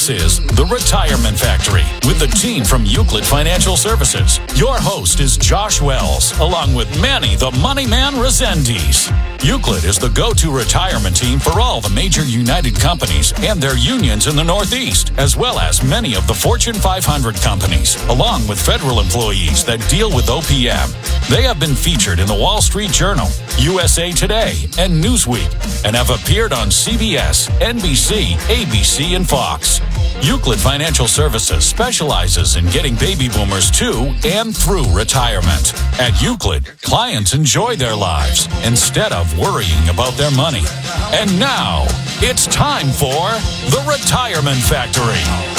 This is The Retirement Factory with the team from Euclid Financial Services. Your host is Josh Wells, along with Manny the Money Man Resendiz. Euclid is the go-to retirement team for all the major United companies and their unions in the Northeast, as well as many of the Fortune 500 companies, along with federal employees that deal with OPM. They have been featured in the Wall Street Journal, USA Today, and Newsweek, and have appeared on CBS, NBC, ABC, and Fox. Euclid Financial Services specializes in getting baby boomers to and through retirement. At Euclid, clients enjoy their lives instead of worrying about their money. And now, it's time for The Retirement Factory.